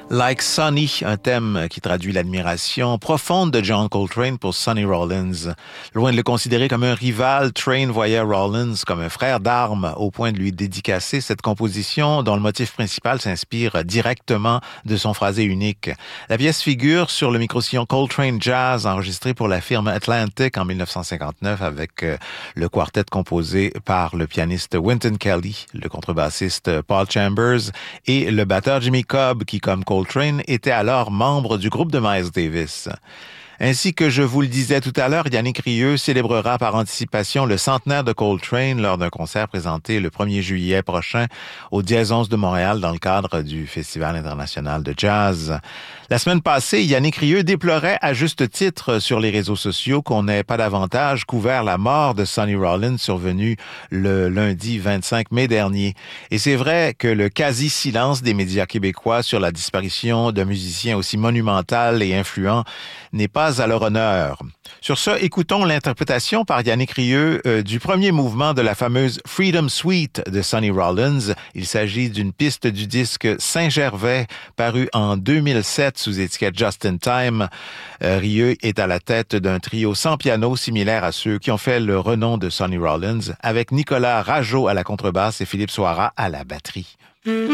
Like Sonny, un thème qui traduit l'admiration profonde de John Coltrane pour Sonny Rollins. Loin de le considérer comme un rival, Train voyait Rollins comme un frère d'armes au point de lui dédicacer cette composition dont le motif principal s'inspire directement de son phrasé unique. La pièce figure sur le micro-sillon Coltrane Jazz enregistré pour la firme Atlantic en 1959 avec le quartet composé par le pianiste Wynton Kelly, le contrebassiste Paul Chambers et le batteur Jimmy Cobb qui, comme Coltrane, était alors membre du groupe de Miles Davis. Ainsi que je vous le disais tout à l'heure, Yannick Rieu célébrera par anticipation le centenaire de Coltrane lors d'un concert présenté le 1er juillet prochain au Dièse 11 de Montréal dans le cadre du Festival international de jazz. La semaine passée, Yannick Rieu déplorait à juste titre sur les réseaux sociaux qu'on n'ait pas davantage couvert la mort de Sonny Rollins survenue le lundi 25 mai dernier. Et c'est vrai que le quasi-silence des médias québécois sur la disparition d'un musicien aussi monumental et influent n'est pas à leur honneur. Sur ce, écoutons l'interprétation par Yannick Rieu du premier mouvement de la fameuse Freedom Suite de Sonny Rollins. Il s'agit d'une piste du disque Saint-Gervais paru en 2007 sous étiquette Just in Time. Rieu est à la tête d'un trio sans piano similaire à ceux qui ont fait le renom de Sonny Rollins avec Nicolas Rageot à la contrebasse et Philippe Soira à la batterie.